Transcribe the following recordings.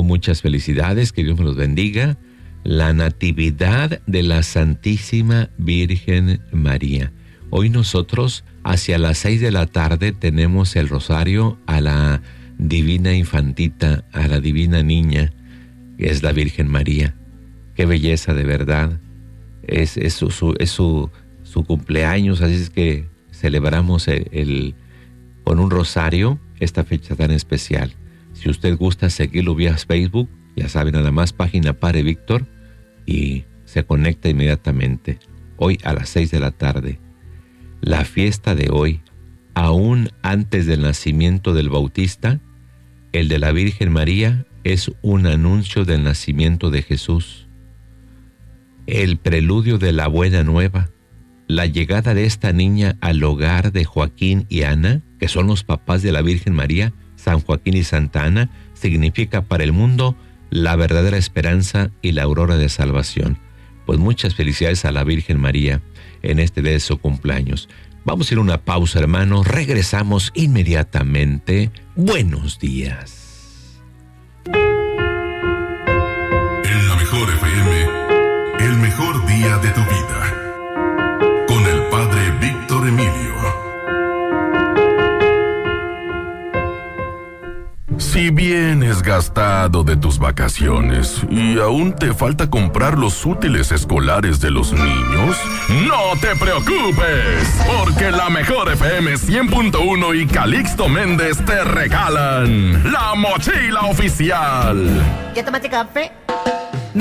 muchas felicidades, que Dios me los bendiga. La Natividad de la Santísima Virgen María. Hoy nosotros, hacia las 6 de la tarde, tenemos el rosario a la Divina Infantita, a la Divina Niña, que es la Virgen María. Qué belleza, de verdad. Es su cumpleaños, así es que celebramos con un rosario esta fecha tan especial. Si usted gusta seguirlo vía Facebook, ya sabe, nada más página Padre Víctor y se conecta inmediatamente. Hoy a las 6 de la tarde. La fiesta de hoy, aún antes del nacimiento del Bautista, el de la Virgen María, es un anuncio del nacimiento de Jesús. El preludio de la buena nueva, la llegada de esta niña al hogar de Joaquín y Ana, que son los papás de la Virgen María, San Joaquín y Santa Ana, significa para el mundo la verdadera esperanza y la aurora de salvación. Pues muchas felicidades a la Virgen María en este día de su cumpleaños. Vamos a ir a una pausa, hermanos. Regresamos inmediatamente. Buenos días. En la Mejor FM, el mejor día de tu vida. Con el Padre Víctor Emilio. Si vienes gastado de tus vacaciones y aún te falta comprar los útiles escolares de los niños, no te preocupes, porque la Mejor FM 100.1 y Calixto Méndez te regalan la mochila oficial. ¿Ya tomaste café? No.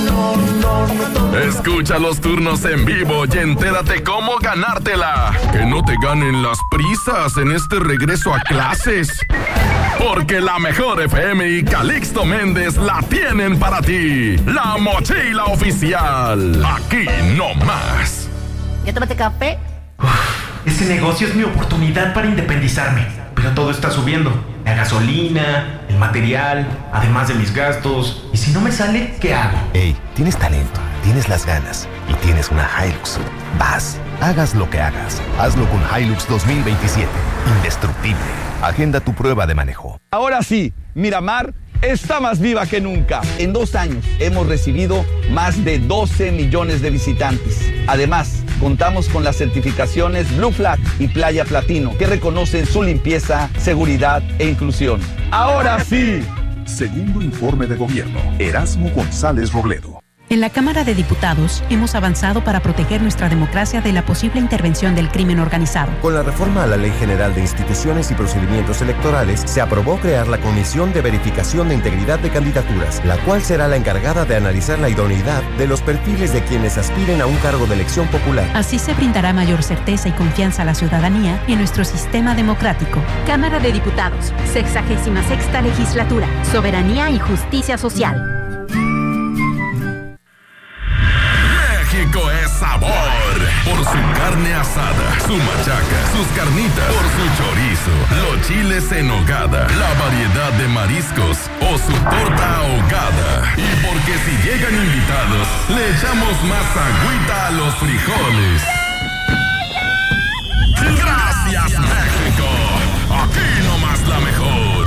Escucha los turnos en vivo y entérate cómo ganártela. Que no te ganen las prisas en este regreso a clases. Porque la Mejor FM y Calixto Méndez la tienen para ti. La mochila oficial. Aquí no más. ¿Ya tomaste café? Ese negocio es mi oportunidad para independizarme. Pero todo está subiendo. La gasolina, el material, además de mis gastos. ¿Y si no me sale, qué hago? Hey, tienes talento, tienes las ganas y tienes una Hilux. Vas, hagas lo que hagas. Hazlo con Hilux 2027. Indestructible. Agenda tu prueba de manejo. Ahora sí, Miramar está más viva que nunca. En 2 años hemos recibido más de 12 millones de visitantes. Además, contamos con las certificaciones Blue Flag y Playa Platino, que reconocen su limpieza, seguridad e inclusión. ¡Ahora sí! Segundo informe de gobierno, Erasmo González Robledo. En la Cámara de Diputados hemos avanzado para proteger nuestra democracia de la posible intervención del crimen organizado. Con la reforma a la Ley General de Instituciones y Procedimientos Electorales, se aprobó crear la Comisión de Verificación de Integridad de Candidaturas, la cual será la encargada de analizar la idoneidad de los perfiles de quienes aspiren a un cargo de elección popular. Así se brindará mayor certeza y confianza a la ciudadanía en nuestro sistema democrático. Cámara de Diputados, 66ª Legislatura, Soberanía y Justicia Social. México es sabor por su carne asada, su machaca, sus carnitas, por su chorizo, los chiles en nogada, la variedad de mariscos o su torta ahogada. Y porque si llegan invitados, le echamos más agüita a los frijoles. Gracias, México. Aquí nomás la mejor.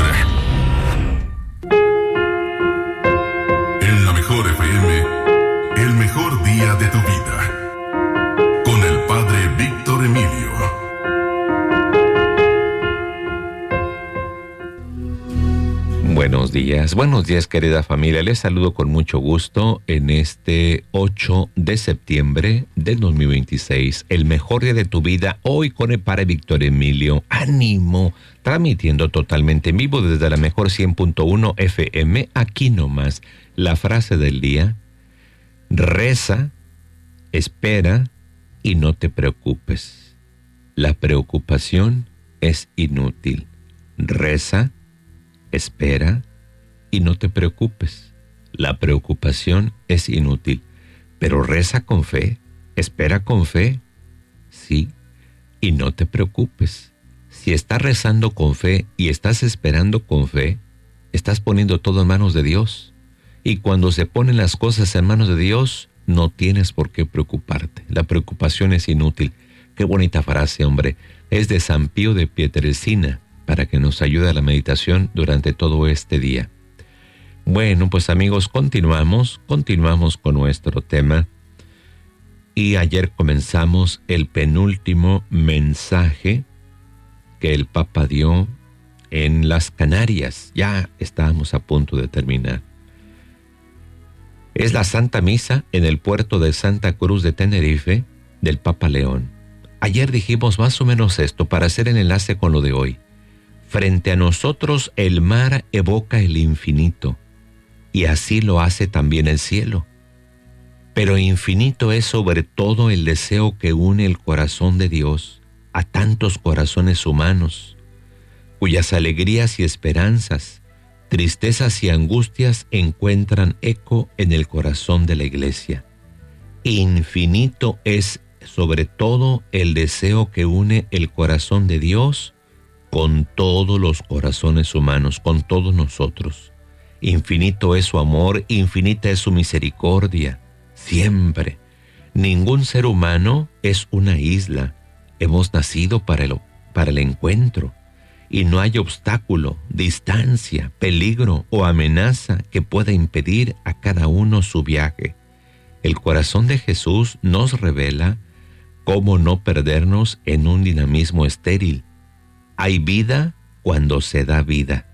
En la Mejor FM, el mejor día de tu vida. Con el Padre Víctor Emilio. Buenos días querida familia. Les saludo con mucho gusto en este 8 de septiembre del 2026. El mejor día de tu vida, hoy con el Padre Víctor Emilio. ¡Ánimo! Transmitiendo totalmente en vivo desde la Mejor 100.1 FM. Aquí nomás la frase del día. Reza, espera y no te preocupes. La preocupación es inútil. Reza, espera y no te preocupes. La preocupación es inútil. Pero reza con fe, espera con fe, sí, y no te preocupes. Si estás rezando con fe y estás esperando con fe, estás poniendo todo en manos de Dios. Y cuando se ponen las cosas en manos de Dios, no tienes por qué preocuparte. La preocupación es inútil. Qué bonita frase, hombre. Es de San Pío de Pietrelcina, para que nos ayude a la meditación durante todo este día. Bueno, pues amigos, continuamos con nuestro tema. Y ayer comenzamos el penúltimo mensaje que el Papa dio en las Canarias. Ya estábamos a punto de terminar. Es la Santa Misa en el puerto de Santa Cruz de Tenerife del Papa León. Ayer dijimos más o menos esto para hacer el enlace con lo de hoy. Frente a nosotros el mar evoca el infinito y así lo hace también el cielo. Pero infinito es sobre todo el deseo que une el corazón de Dios a tantos corazones humanos, cuyas alegrías y esperanzas, tristezas y angustias encuentran eco en el corazón de la Iglesia. Infinito es sobre todo el deseo que une el corazón de Dios con todos los corazones humanos, con todos nosotros. Infinito es su amor, infinita es su misericordia. Siempre. Ningún ser humano es una isla. Hemos nacido para el encuentro. Y no hay obstáculo, distancia, peligro o amenaza que pueda impedir a cada uno su viaje. El corazón de Jesús nos revela cómo no perdernos en un dinamismo estéril. Hay vida cuando se da vida.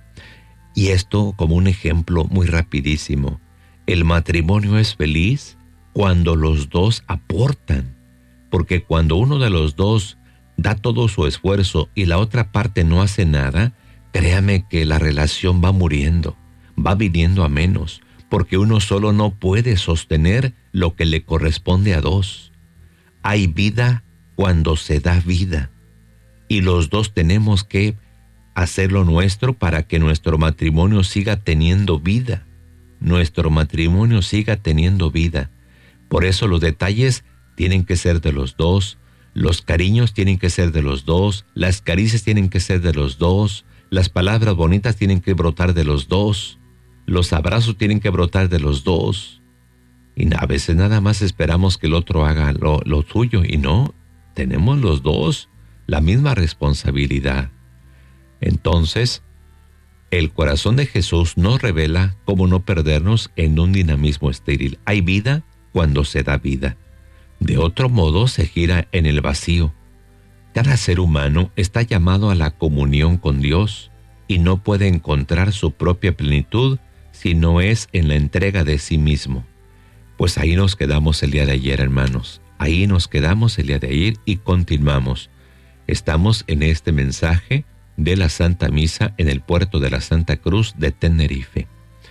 Y esto como un ejemplo muy rapidísimo. El matrimonio es feliz cuando los dos aportan, porque cuando uno de los dos da todo su esfuerzo y la otra parte no hace nada, créame que la relación va muriendo, va viniendo a menos, porque uno solo no puede sostener lo que le corresponde a dos. Hay vida cuando se da vida, y los dos tenemos que hacer lo nuestro para que nuestro matrimonio siga teniendo vida. Nuestro matrimonio siga teniendo vida. Por eso los detalles tienen que ser de los dos, los cariños tienen que ser de los dos, las caricias tienen que ser de los dos, las palabras bonitas tienen que brotar de los dos, los abrazos tienen que brotar de los dos. Y a veces nada más esperamos que el otro haga lo suyo, y no, tenemos los dos la misma responsabilidad. Entonces, el corazón de Jesús nos revela cómo no perdernos en un dinamismo estéril. Hay vida cuando se da vida. De otro modo, se gira en el vacío. Cada ser humano está llamado a la comunión con Dios y no puede encontrar su propia plenitud si no es en la entrega de sí mismo. Pues ahí nos quedamos el día de ayer, hermanos. Ahí nos quedamos el día de ayer y continuamos. Estamos en este mensaje de la Santa Misa en el puerto de la Santa Cruz de Tenerife.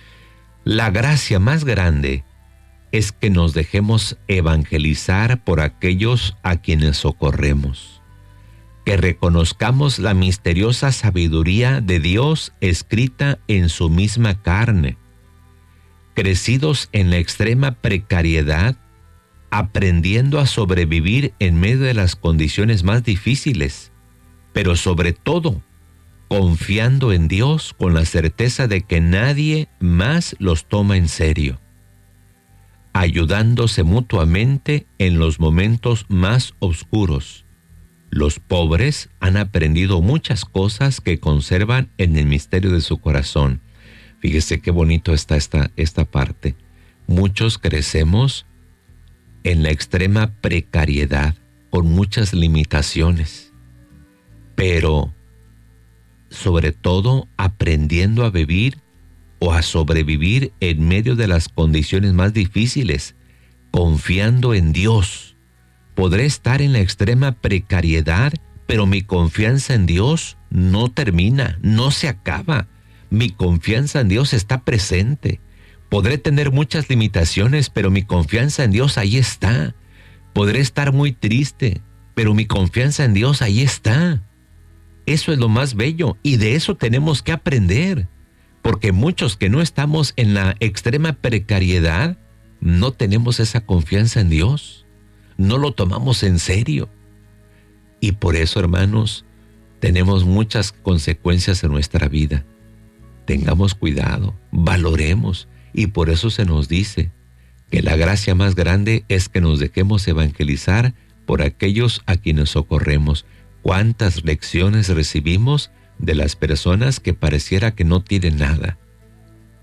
La gracia más grande es que nos dejemos evangelizar por aquellos a quienes socorremos, que reconozcamos la misteriosa sabiduría de Dios escrita en su misma carne, crecidos en la extrema precariedad, aprendiendo a sobrevivir en medio de las condiciones más difíciles, pero sobre todo, confiando en Dios con la certeza de que nadie más los toma en serio, ayudándose mutuamente en los momentos más oscuros. Los pobres han aprendido muchas cosas que conservan en el misterio de su corazón. Fíjese qué bonito está esta parte. Muchos crecemos en la extrema precariedad, con muchas limitaciones, pero sobre todo aprendiendo a vivir o a sobrevivir en medio de las condiciones más difíciles, confiando en Dios. Podré estar en la extrema precariedad, pero mi confianza en Dios no termina, no se acaba. Mi confianza en Dios está presente. Podré tener muchas limitaciones, pero mi confianza en Dios ahí está. Podré estar muy triste, pero mi confianza en Dios ahí está. Eso es lo más bello y de eso tenemos que aprender, porque muchos que no estamos en la extrema precariedad no tenemos esa confianza en Dios, no lo tomamos en serio. Y por eso, hermanos, tenemos muchas consecuencias en nuestra vida. Tengamos cuidado, valoremos, y por eso se nos dice que la gracia más grande es que nos dejemos evangelizar por aquellos a quienes socorremos. ¿Cuántas lecciones recibimos de las personas que pareciera que no tienen nada?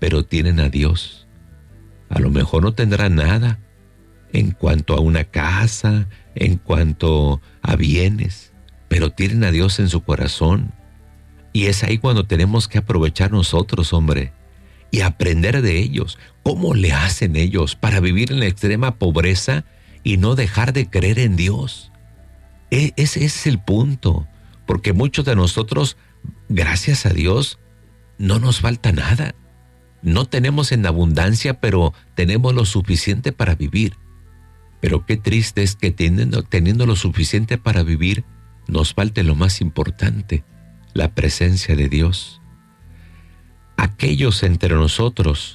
pero tienen a Dios. A lo mejor no tendrán nada en cuanto a una casa, en cuanto a bienes, pero tienen a Dios en su corazón. Y es ahí cuando tenemos que aprovechar nosotros, hombre, y aprender de ellos. ¿Cómo le hacen ellos para vivir en la extrema pobreza y no dejar de creer en Dios? Ese es el punto, porque muchos de nosotros, gracias a Dios, no nos falta nada. No tenemos en abundancia, pero tenemos lo suficiente para vivir. Pero qué triste es que teniendo lo suficiente para vivir, nos falte lo más importante, la presencia de Dios. Aquellos entre nosotros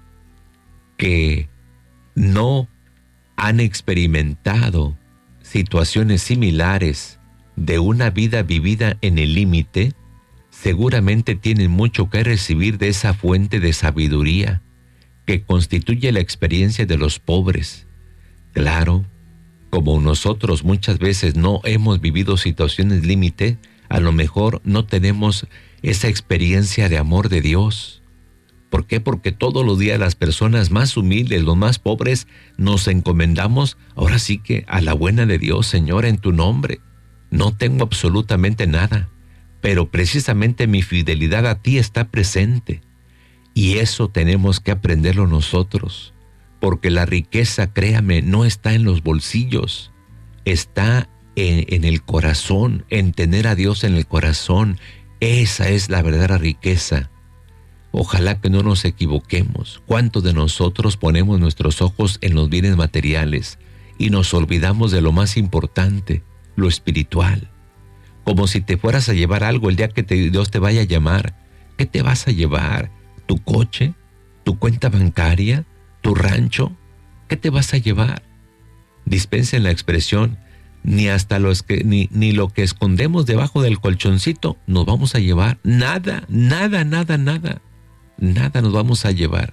que no han experimentado situaciones similares de una vida vivida en el límite, seguramente tienen mucho que recibir de esa fuente de sabiduría que constituye la experiencia de los pobres. Claro, como nosotros muchas veces no hemos vivido situaciones límite, a lo mejor no tenemos esa experiencia de amor de Dios. ¿Por qué? Porque todos los días las personas más humildes, los más pobres, nos encomendamos ahora sí que a la buena de Dios. Señor, en tu nombre no tengo absolutamente nada, pero precisamente mi fidelidad a ti está presente. Y eso tenemos que aprenderlo nosotros, porque la riqueza, créame, no está en los bolsillos, está en el corazón, en tener a Dios en el corazón. Esa es la verdadera riqueza. Ojalá que no nos equivoquemos. ¿Cuántos de nosotros ponemos nuestros ojos en los bienes materiales y nos olvidamos de lo más importante, lo espiritual? Como si te fueras a llevar algo el día que Dios te vaya a llamar. ¿Qué te vas a llevar? ¿Tu coche? ¿Tu cuenta bancaria? ¿Tu rancho? ¿Qué te vas a llevar? Dispensen la expresión, ni hasta ni lo que escondemos debajo del colchoncito nos vamos a llevar. Nada, nada, nada, nada. Nada nos vamos a llevar.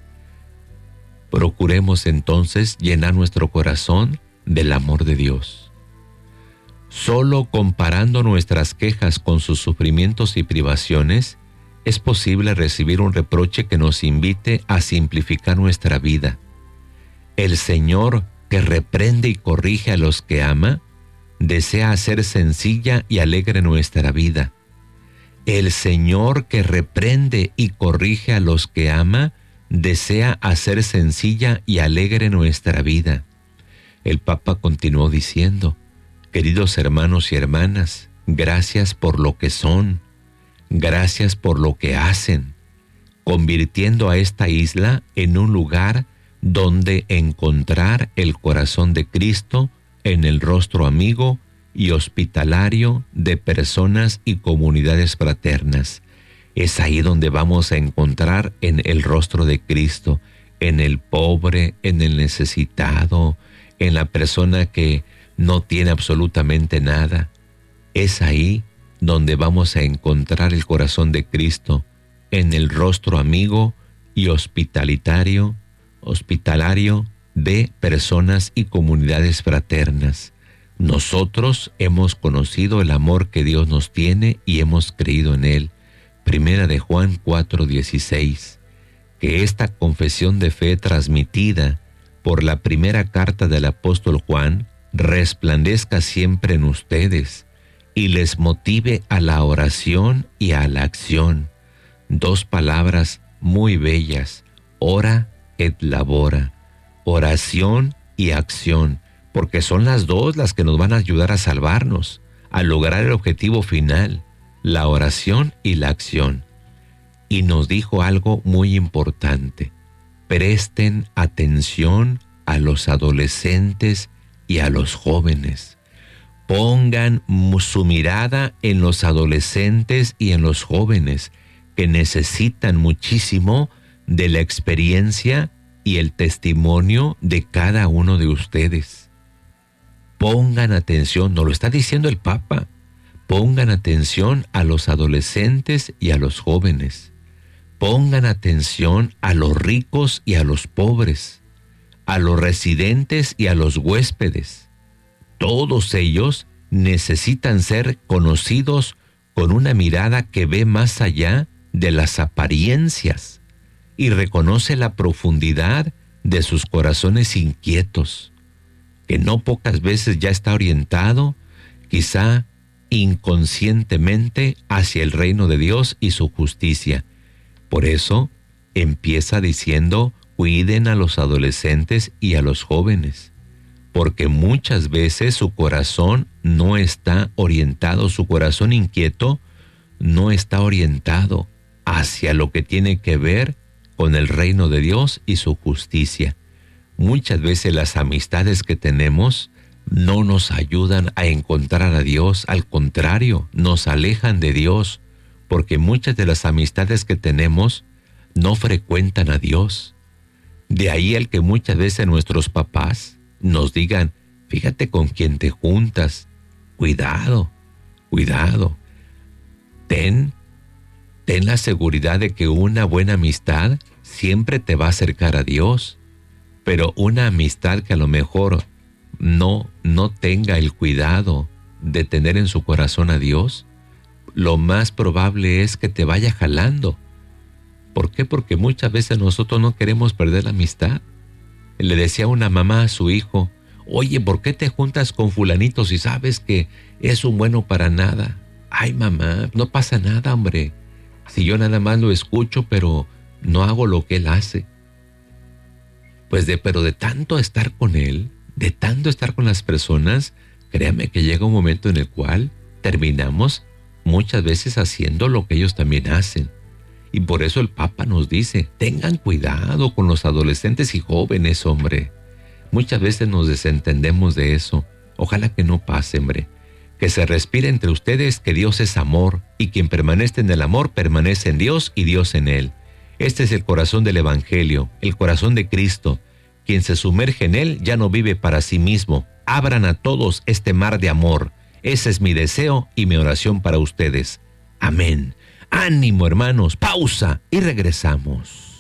Procuremos entonces llenar nuestro corazón del amor de Dios. Solo comparando nuestras quejas con sus sufrimientos y privaciones, es posible recibir un reproche que nos invite a simplificar nuestra vida. El Señor, que reprende y corrige a los que ama, desea hacer sencilla y alegre nuestra vida. El Señor, que reprende y corrige a los que ama, desea hacer sencilla y alegre nuestra vida. El Papa continuó diciendo: queridos hermanos y hermanas, gracias por lo que son, gracias por lo que hacen, convirtiendo a esta isla en un lugar donde encontrar el corazón de Cristo en el rostro amigo y hospitalario de personas y comunidades fraternas. Es ahí donde vamos a encontrar en el rostro de Cristo, en el pobre, en el necesitado, en la persona que no tiene absolutamente nada. Es ahí donde vamos a encontrar el corazón de Cristo, en el rostro amigo y hospitalario de personas y comunidades fraternas. Nosotros hemos conocido el amor que Dios nos tiene y hemos creído en Él. Primera de Juan 4:16. Que esta confesión de fe transmitida por la primera carta del apóstol Juan resplandezca siempre en ustedes y les motive a la oración y a la acción. Dos palabras muy bellas: ora et labora. Oración y acción, porque son las dos las que nos van a ayudar a salvarnos, a lograr el objetivo final, la oración y la acción. Y nos dijo algo muy importante: presten atención a los adolescentes y a los jóvenes. Pongan su mirada en los adolescentes y en los jóvenes, que necesitan muchísimo de la experiencia y el testimonio de cada uno de ustedes. Pongan atención, nos lo está diciendo el Papa, pongan atención a los adolescentes y a los jóvenes. Pongan atención a los ricos y a los pobres, a los residentes y a los huéspedes. Todos ellos necesitan ser conocidos con una mirada que ve más allá de las apariencias. y reconoce la profundidad de sus corazones inquietos, que no pocas veces ya está orientado, quizá inconscientemente, hacia el reino de Dios y su justicia. Por eso empieza diciendo: cuiden a los adolescentes y a los jóvenes, porque muchas veces su corazón no está orientado, su corazón inquieto no está orientado hacia lo que tiene que ver con el reino de Dios y su justicia. Muchas veces las amistades que tenemos no nos ayudan a encontrar a Dios, al contrario, nos alejan de Dios, porque muchas de las amistades que tenemos no frecuentan a Dios. De ahí el que muchas veces nuestros papás nos digan: fíjate con quién te juntas, cuidado, cuidado. Ten la seguridad de que una buena amistad siempre te va a acercar a Dios, pero una amistad que a lo mejor no tenga el cuidado de tener en su corazón a Dios, lo más probable es que te vaya jalando. ¿Por qué? Porque muchas veces nosotros no queremos perder la amistad. Le decía una mamá a su hijo: oye, ¿por qué te juntas con fulanito si sabes que es un bueno para nada? Ay, mamá, no pasa nada, hombre. Si yo nada más lo escucho, pero no hago lo que él hace. Pero de tanto estar con él, de tanto estar con las personas, créame que llega un momento en el cual terminamos muchas veces haciendo lo que ellos también hacen. Y por eso el Papa nos dice: tengan cuidado con los adolescentes y jóvenes, hombre. Muchas veces nos desentendemos de eso. Ojalá que no pase, hombre. Que se respire entre ustedes que Dios es amor, y quien permanece en el amor permanece en Dios y Dios en él. Este es el corazón del Evangelio, el corazón de Cristo. Quien se sumerge en él ya no vive para sí mismo. Abran a todos este mar de amor. Ese es mi deseo y mi oración para ustedes. Amén. Ánimo, hermanos. Pausa y regresamos.